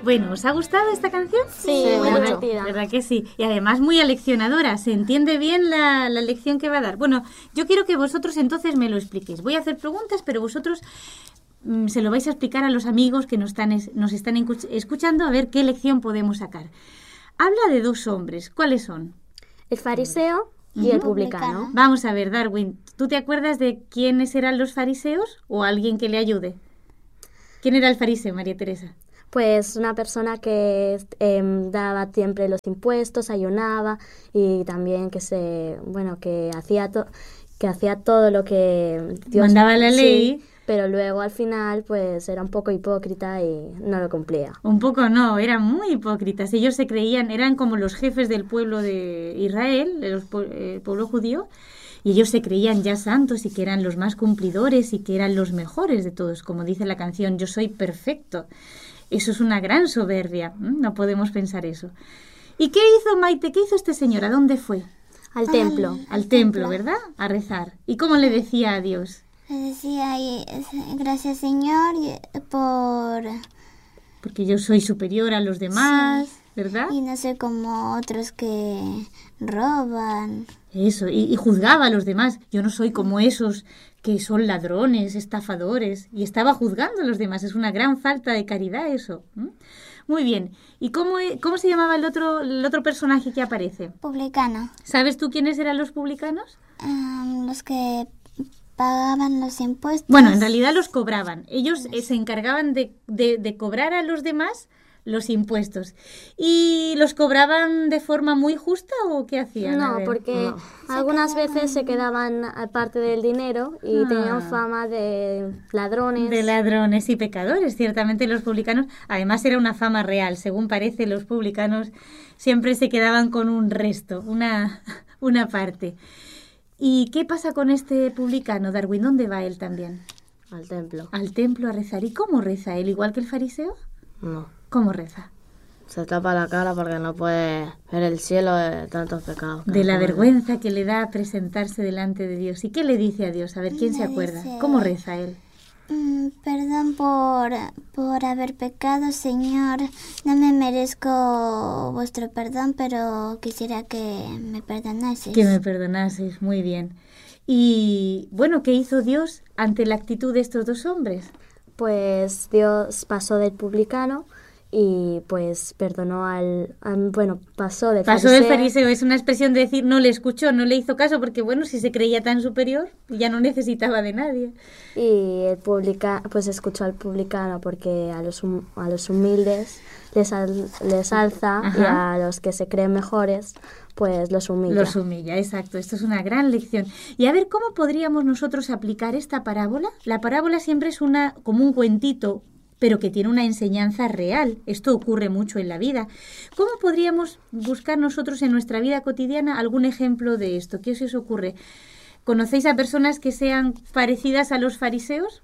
Bueno, ¿os ha gustado esta canción? Sí, muy divertida. ¿Verdad que sí? Y además muy aleccionadora, se entiende bien la lección que va a dar. Bueno, yo quiero que vosotros entonces me lo expliquéis. Voy a hacer preguntas, pero vosotros se lo vais a explicar a los amigos que nos están escuchando a ver qué lección podemos sacar. Habla de dos hombres, ¿cuáles son? El fariseo y el publicano. Vamos a ver, Darwin, ¿tú te acuerdas de quiénes eran los fariseos o alguien que le ayude? ¿Quién era el fariseo, María Teresa? Pues una persona que daba siempre los impuestos, ayunaba y también que hacía todo lo que Dios mandaba la ley. Sí, pero luego al final pues era un poco hipócrita y no lo cumplía. Un poco no, eran muy hipócritas. Ellos se creían, eran como los jefes del pueblo de Israel, el pueblo judío, y ellos se creían ya santos y que eran los más cumplidores y que eran los mejores de todos, como dice la canción, yo soy perfecto. Eso es una gran soberbia, no podemos pensar eso. ¿Y qué hizo Maite? ¿Qué hizo este señor? ¿A dónde fue? Al templo. Al templo, ¿verdad? A rezar. ¿Y cómo le decía a Dios? Le decía, gracias Señor porque yo soy superior a los demás, sí, ¿verdad? Y no soy como otros que roban. Eso, y juzgaba a los demás. Yo no soy como esos que son ladrones, estafadores. Y estaba juzgando a los demás. Es una gran falta de caridad eso. Muy bien. ¿Y cómo se llamaba el otro personaje que aparece? Publicano. ¿Sabes tú quiénes eran los publicanos? Los que pagaban los impuestos. Bueno, en realidad los cobraban. Ellos se encargaban de cobrar a los demás los impuestos. ¿Y los cobraban de forma muy justa o qué hacían? No, porque algunas veces se quedaban parte del dinero y tenían fama de ladrones. De ladrones y pecadores, ciertamente los publicanos. Además era una fama real. Según parece, los publicanos siempre se quedaban con un resto, una parte. ¿Y qué pasa con este publicano, Darwin? ¿Dónde va él también? Al templo. Al templo a rezar. ¿Y cómo reza él? ¿Igual que el fariseo? No. ¿Cómo reza? Se tapa la cara porque no puede ver el cielo de tantos pecados. De la vergüenza que le da presentarse delante de Dios. ¿Y qué le dice a Dios? A ver, ¿quién se acuerda? ¿Cómo reza él? Perdón por haber pecado, Señor. No me merezco vuestro perdón, pero quisiera que me perdonases. Que me perdonases, muy bien. Y bueno, ¿qué hizo Dios ante la actitud de estos dos hombres? Pues Dios pasó del publicano y pues perdonó pasó del fariseo. Pasó del fariseo, es una expresión de decir no le escuchó, no le hizo caso, porque bueno, si se creía tan superior, ya no necesitaba de nadie. Y el pues escuchó al publicano porque a los humildes les alza. Ajá. Y a los que se creen mejores pues los humilla. Los humilla, exacto. Esto es una gran lección. Y a ver, ¿cómo podríamos nosotros aplicar esta parábola? La parábola siempre es como un cuentito, pero que tiene una enseñanza real. Esto ocurre mucho en la vida. ¿Cómo podríamos buscar nosotros en nuestra vida cotidiana algún ejemplo de esto? ¿Qué os ocurre? ¿Conocéis a personas que sean parecidas a los fariseos?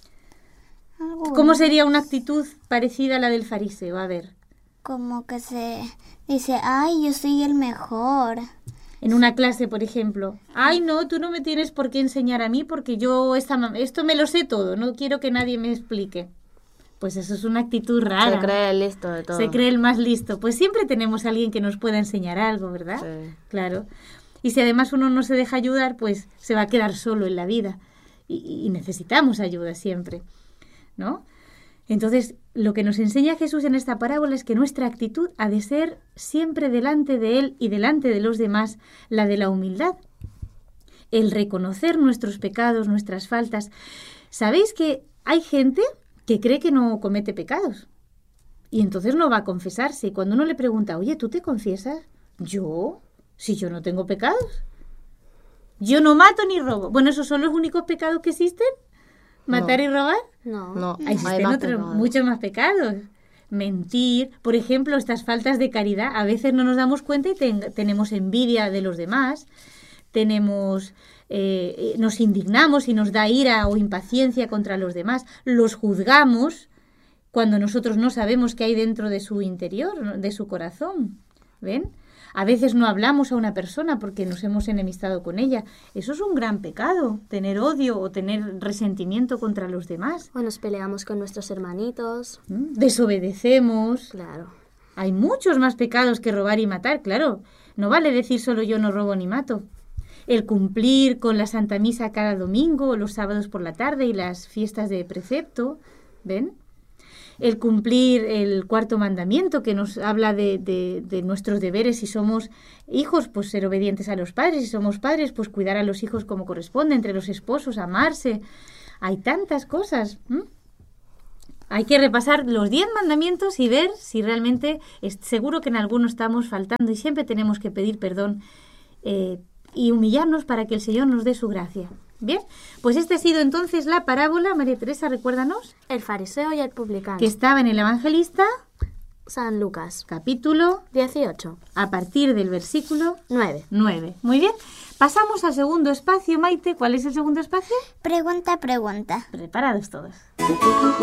¿Cómo sería una actitud parecida a la del fariseo? A ver. Como que se dice, ay, yo soy el mejor. En una clase, por ejemplo. Ay, no, tú no me tienes por qué enseñar a mí porque yo esto me lo sé todo, no quiero que nadie me explique. Pues eso es una actitud rara. Se cree el listo de todo. Se cree el más listo. Pues siempre tenemos a alguien que nos pueda enseñar algo, ¿verdad? Sí. Claro. Y si además uno no se deja ayudar, pues se va a quedar solo en la vida. Y necesitamos ayuda siempre, ¿no? Entonces, lo que nos enseña Jesús en esta parábola es que nuestra actitud ha de ser siempre delante de Él y delante de los demás la de la humildad. El reconocer nuestros pecados, nuestras faltas. ¿Sabéis que hay gente que cree que no comete pecados? Y entonces no va a confesarse. Y cuando uno le pregunta, oye, ¿tú te confiesas? ¿Yo? Si yo no tengo pecados. Yo no mato ni robo. Bueno, ¿esos son los únicos pecados que existen? ¿Matar y robar? No. Existen muchos más pecados. Mentir, por ejemplo, estas faltas de caridad. A veces no nos damos cuenta y tenemos envidia de los demás. Nos indignamos y nos da ira o impaciencia contra los demás. Los juzgamos cuando nosotros no sabemos qué hay dentro de su interior, de su corazón. ¿Ven? A veces no hablamos a una persona porque nos hemos enemistado con ella. Eso es un gran pecado, tener odio o tener resentimiento contra los demás. O nos peleamos con nuestros hermanitos. Desobedecemos. Claro. Hay muchos más pecados que robar y matar, claro. No vale decir solo yo no robo ni mato. El cumplir con la Santa Misa cada domingo, los sábados por la tarde y las fiestas de precepto, ¿ven? El cumplir el 4.º mandamiento que nos habla de nuestros deberes. Si somos hijos, pues ser obedientes a los padres. Si somos padres, pues cuidar a los hijos como corresponde, entre los esposos, amarse. Hay tantas cosas. Hay que repasar los 10 mandamientos y ver si realmente seguro que en alguno estamos faltando, y siempre tenemos que pedir perdón y humillarnos para que el Señor nos dé su gracia. Bien, pues esta ha sido entonces la parábola, María Teresa, recuérdanos. El fariseo y el publicano. Que estaba en el Evangelista San Lucas. Capítulo 18. A partir del versículo 9. Muy bien. Pasamos al segundo espacio, Maite. ¿Cuál es el segundo espacio? Pregunta. Preparados todos.